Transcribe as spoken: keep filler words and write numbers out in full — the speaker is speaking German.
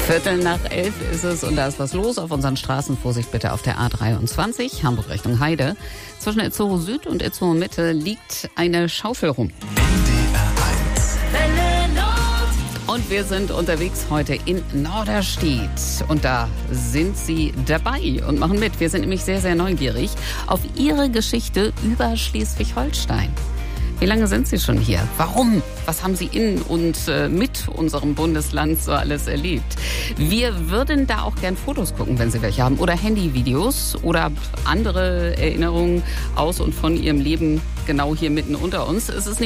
Viertel nach elf ist es und da ist was los auf unseren Straßen. Vorsicht bitte auf der A dreiundzwanzig, Hamburg Richtung Heide. Zwischen Itzehoe Süd und Itzehoe Mitte liegt eine Schaufel rum. Und wir sind unterwegs heute in Norderstedt. Und da sind Sie dabei und machen mit. Wir sind nämlich sehr, sehr neugierig auf Ihre Geschichte über Schleswig-Holstein. Wie lange sind Sie schon hier? Warum? Was haben Sie in und äh, mit unserem Bundesland so alles erlebt? Wir würden da auch gern Fotos gucken, wenn Sie welche haben. Oder Handyvideos oder andere Erinnerungen aus und von Ihrem Leben genau hier mitten unter uns. Es ist